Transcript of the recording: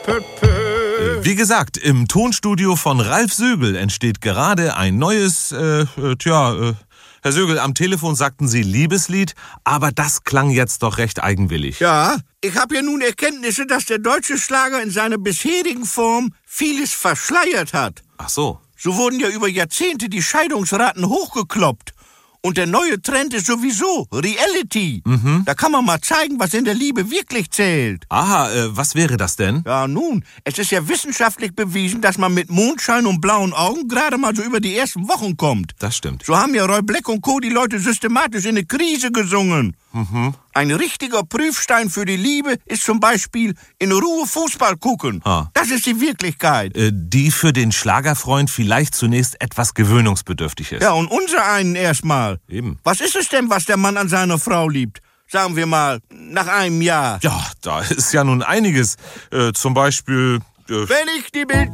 Wie gesagt, im Tonstudio von Ralf Sögel entsteht gerade ein neues, Herr Sögel, am Telefon sagten Sie Liebeslied, aber das klang jetzt doch recht eigenwillig. Ja, ich habe ja nun Erkenntnisse, dass der deutsche Schlager in seiner bisherigen Form vieles verschleiert hat. Ach so. So wurden ja über Jahrzehnte die Scheidungsraten hochgekloppt. Und der neue Trend ist sowieso Reality. Da kann man mal zeigen, was in der Liebe wirklich zählt. Aha, was wäre das denn? Ja, nun, es ist ja wissenschaftlich bewiesen, dass man mit Mondschein und blauen Augen gerade mal so über die ersten Wochen kommt. Das stimmt. So haben ja Roy Black und Co. die Leute systematisch in eine Krise gesungen. Ein richtiger Prüfstein für die Liebe ist zum Beispiel in Ruhe Fußball gucken. Das ist die Wirklichkeit. Die für den Schlagerfreund vielleicht zunächst etwas gewöhnungsbedürftig ist. Ja, und unser einen erstmal. Eben. Was ist es denn, was der Mann an seiner Frau liebt? Sagen wir mal, nach einem Jahr. Ja, da ist ja nun einiges. Zum Beispiel... Wenn ich die